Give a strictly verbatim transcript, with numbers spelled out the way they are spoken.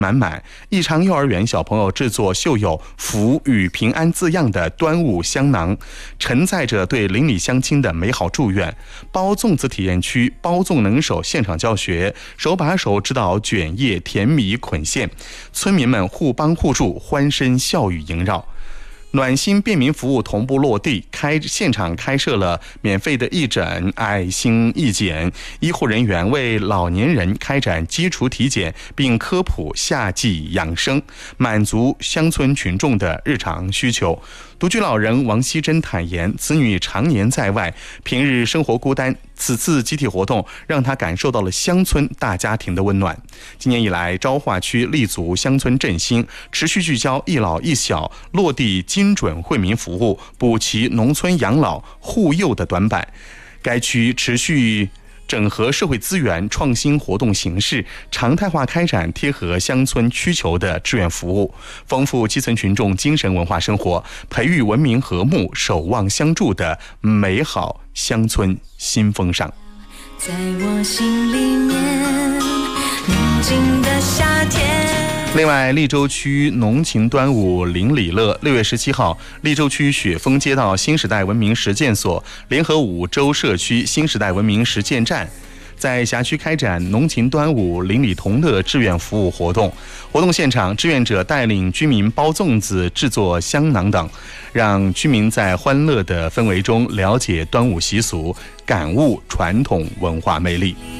满满，益昌幼儿园小朋友制作绣有福与平安字样的端午香囊，承载着对邻里乡亲的美好祝愿。包粽子体验区包粽能手现场教学，手把手指导卷叶、甜米、捆线，村民们互帮互助，欢声笑语萦绕。暖心便民服务同步落地，开现场开设了免费的义诊、爱心义检，医护人员为老年人开展基础体检，并科普夏季养生，满足乡村群众的日常需求。独居老人王希珍坦言，子女常年在外，平日生活孤单，此次集体活动让他感受到了乡村大家庭的温暖。今年以来，昭化区立足乡村振兴，持续聚焦一老一小，落地精准惠民服务，补齐农村养老护幼的短板。该区持续整合社会资源，创新活动形式，常态化开展贴合乡村需求的志愿服务，丰富基层群众精神文化生活，培育文明和睦、守望相助的美好乡村新风尚。 在我心里面，宁静的夏天。 另外，利州区浓情端午邻里乐，六月十七号，利州区雪峰街道新时代文明实践所联合五州社区新时代文明实践站，在辖区开展浓情端午邻里同乐志愿服务活动。活动现场，志愿者带领居民包粽子、制作香囊等，让居民在欢乐的氛围中了解端午习俗，感悟传统文化魅力。